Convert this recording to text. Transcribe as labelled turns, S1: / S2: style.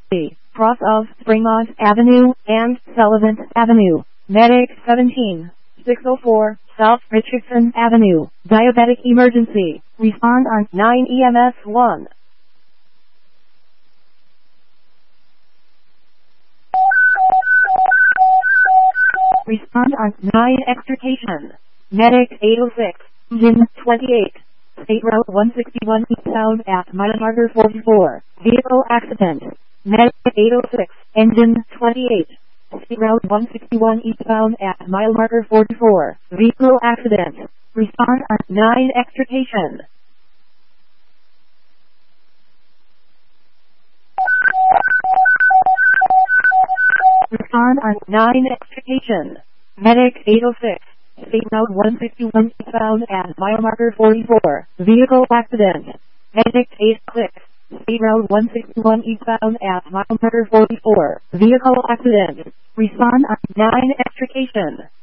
S1: emergency. Cross of Springmont Avenue and Sullivan Avenue. Medic 17. 604 South Richardson Avenue. Diabetic emergency. Respond on 9 EMS 1. Respond on 9 extrication. Medic 806. Engine 28. State Route 161 eastbound at mile marker 44. Vehicle accident. Medic 806. Engine 28. State Route 161 eastbound at mile marker 44. Vehicle accident. Respond on 9 extrication. Respond on 9 extrication. Medic 806. State Route 161 eastbound at mile marker 44. Vehicle accident. Medic 806. State Route 161 eastbound at mile marker 44. Vehicle accident. Respond on 9 extrication.